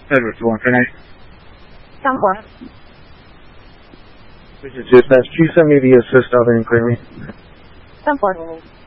Edward, one, can I? 等会儿。 This is dispatch. Can you send me the assist other and clear me? 等会儿。